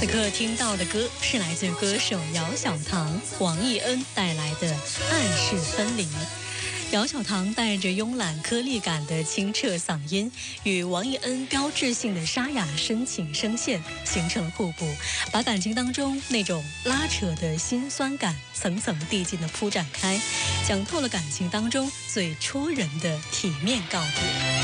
此刻听到的歌是来自歌手姚小棠、王艺恩带来的《爱是分离》。姚小棠带着慵懒颗粒感的清澈嗓音，与王艺恩标志性的沙哑深情声线形成了互补，把感情当中那种拉扯的辛酸感层层递进的铺展开，讲透了感情当中最戳人的体面告别。